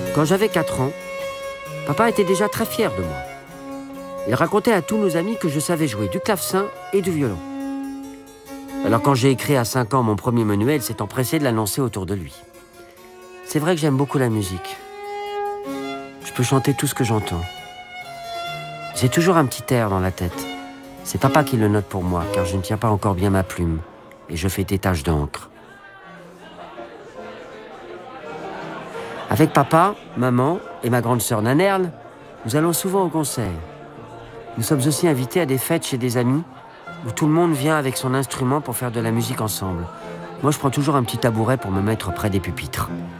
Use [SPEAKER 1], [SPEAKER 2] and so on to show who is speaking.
[SPEAKER 1] Quand j'avais 4 ans, papa était déjà très fier de moi. Il racontait à tous nos amis que je savais jouer du clavecin et du violon. Alors quand j'ai écrit à 5 ans mon premier manuel, il s'est empressé de l'annoncer autour de lui. C'est vrai que j'aime beaucoup la musique. Je peux chanter tout ce que j'entends. J'ai toujours un petit air dans la tête. C'est papa qui le note pour moi, car je ne tiens pas encore bien ma plume, et je fais des taches d'encre. Avec papa, maman et ma grande sœur Nanerle, nous allons souvent au concert. Nous sommes aussi invités à des fêtes chez des amis, où tout le monde vient avec son instrument pour faire de la musique ensemble. Moi, je prends toujours un petit tabouret pour me mettre près des pupitres.